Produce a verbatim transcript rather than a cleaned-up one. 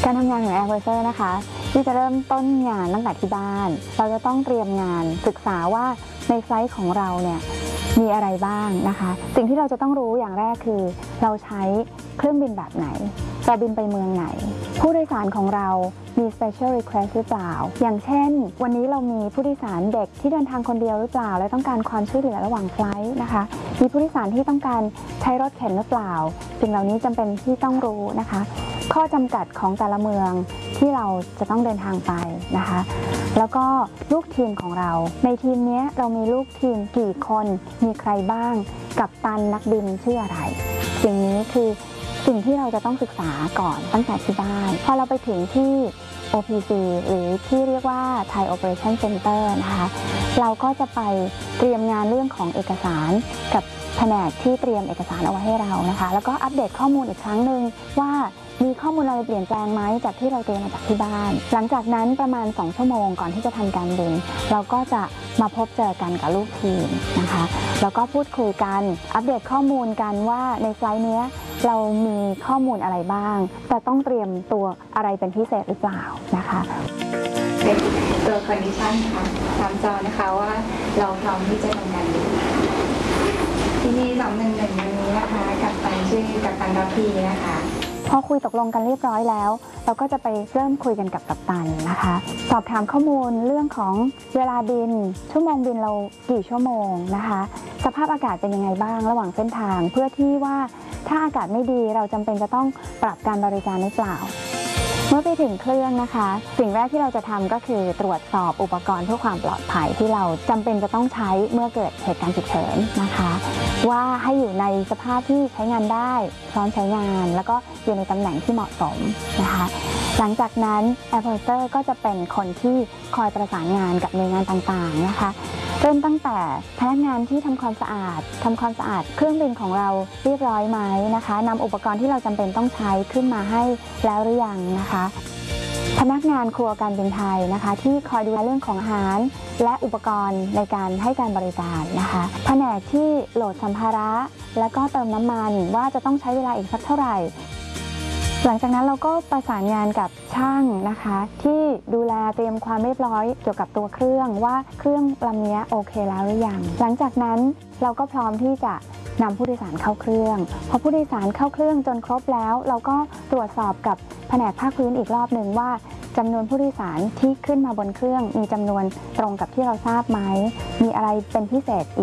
การทำงานของ Air Purser นะคะที่จะเริ่มต้นงานตั้งแต่ที่บ้านเราจะต้องเตรียมงานศึกษาว่าในไฟล์ของเราเนี่ยมีอะไรบ้างนะคะสิ่งที่เราจะต้องรู้อย่างแรกคือเราใช้เครื่องบินแบบไหนเราบินไปเมืองไหนผู้โดยสารของเรามี special request หรือเปล่าอย่างเช่นวันนี้เรามีผู้โดยสารเด็กที่เดินทางคนเดียวหรือเปล่าและต้องการความช่วยเหลือระหว่างไฟล์นะคะมีผู้โดยสารที่ต้องการใช้รถเข็นหรือเปล่าสิ่งเหล่านี้จำเป็นที่ต้องรู้นะคะข้อจำกัดของแต่ละเมืองที่เราจะต้องเดินทางไปนะคะแล้วก็ลูกทีมของเราในทีมนี้เรามีลูกทีมกี่คนมีใครบ้างกัปตันนักบินชื่ออะไรสิ่งนี้คือสิ่งที่เราจะต้องศึกษาก่อนตั้งแต่ที่บ้านพอเราไปถึงที่ โอ พี ซี หรือที่เรียกว่า Thai Operation Center นะคะเราก็จะไปเตรียมงานเรื่องของเอกสารกับแผนกที่เตรียมเอกสารเอาไว้ให้เรานะคะแล้วก็อัปเดตข้อมูลอีกครั้งหนึ่งว่ามีข้อมูลอะไรเปลี่ยนแปลงไหมจากที่เราเตรียมมาจากที่บ้านหลังจากนั้นประมาณสองชั่วโมงก่อนที่จะทำการบินเราก็จะมาพบเจอกันกับลูกทีมนะคะแล้วก็พูดคุยกันอัปเดตข้อมูลกันว่าในไฟล์นี้เรามีข้อมูลอะไรบ้างแต่ต้องเตรียมตัวอะไรเป็นพิเศษหรือเปล่านะคะเป็นตัวคอนดิชันค่ะตามจอนะคะว่าเราพร้อมที่จะทำงานที่นี่สองหนึ่งหนึ่งวันนี้นะคะกัปตันชื่อกัปตันรัพีนะคะพอคุยตกลงกันเรียบร้อยแล้วเราก็จะไปเริ่มคุยกันกับกัปตันนะคะสอบถามข้อมูลเรื่องของเวลาบินชั่วโมงบินเรากี่ชั่วโมงนะคะสภาพอากาศเป็นยังไงบ้างระหว่างเส้นทางเพื่อที่ว่าถ้าอากาศไม่ดีเราจำเป็นจะต้องปรับการบริการหรือเปล่าเมื่อไปถึงเครื่องนะคะสิ่งแรกที่เราจะทำก็คือตรวจสอบอุปกรณ์เพื่อความปลอดภัยที่เราจำเป็นจะต้องใช้เมื่อเกิดเหตุการณ์ฉุกเฉินนะคะว่าให้อยู่ในสภาพที่ใช้งานได้พร้อมใช้งานแล้วก็อยู่ในตำแหน่งที่เหมาะสมนะคะหลังจากนั้น Air Purser ก็จะเป็นคนที่คอยประสานงานกับหน่วยงานต่างๆนะคะเริ่มตั้งแต่พนักงานที่ทำความสะอาดทำความสะอาดเครื่องบินของเราเรียบร้อยไหมนะคะนำอุปกรณ์ที่เราจำเป็นต้องใช้ขึ้นมาให้แล้วหรือยังนะคะพนักงานครัวการบินไทยนะคะที่คอยดูแลเรื่องของอาหารและอุปกรณ์ในการให้การบริการนะคะแผนกที่โหลดสัมภาระและก็เติมน้ำมันว่าจะต้องใช้เวลาอีกสักเท่าไหร่หลังจากนั้นเราก็ประสานงานกับช่างนะคะที่ดูแลเตรียมความเรียบร้อยเกี่ยวกับตัวเครื่องว่าเครื่องลำนี้โอเคแล้วหรือยังหลังจากนั้นเราก็พร้อมที่จะนำผู้โดยสารเข้าเครื่องพอผู้โดยสารเข้าเครื่องจนครบแล้วเราก็ตรวจสอบกับแผนกภาคพื้นอีกรอบหนึ่งว่าจำนวนผู้โดยสารที่ขึ้นมาบนเครื่องมีจำนวนตรงกับที่เราทราบไหมมีอะไรเป็นพิเศษ